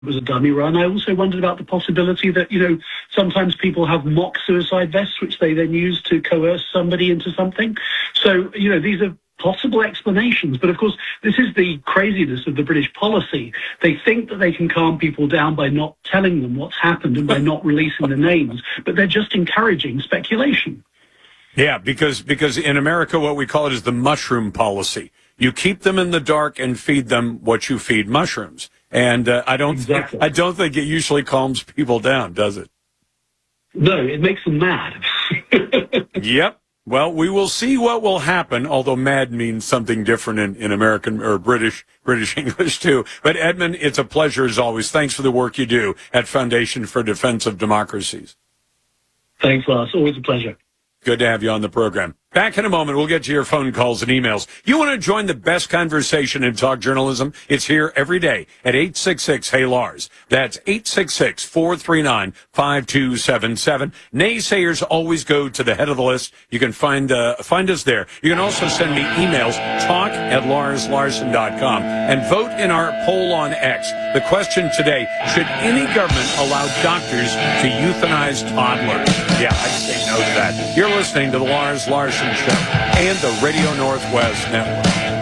was a dummy run. I also wondered about the possibility that, sometimes people have mock suicide vests, which they then use to coerce somebody into something. So, these are possible explanations. But of course, this is the craziness of the British policy. They think that they can calm people down by not telling them what's happened and by not releasing the names, but they're just encouraging speculation. Yeah, because in America, what we call it is the mushroom policy. You keep them in the dark and feed them what you feed mushrooms. And I don't think it usually calms people down, does it? No, it makes them mad. Yep. Well, we will see what will happen, although mad means something different in American or British English too. But Edmund, it's a pleasure as always. Thanks for the work you do at Foundation for Defense of Democracies. Thanks, Lars. Always a pleasure. Good to have you on the program. Back in a moment, we'll get to your phone calls and emails. You want to join the best conversation in talk journalism? It's here every day at 866-HEY-LARS. That's 866-439-5277. Naysayers always go to the head of the list. You can find us there. You can also send me emails, talk@LarsLarson.com, and vote in our poll on X. The question today, should any government allow doctors to euthanize toddlers? Yeah, I'd say no to that. You're listening to the Lars Larson Show and the Radio Northwest Network.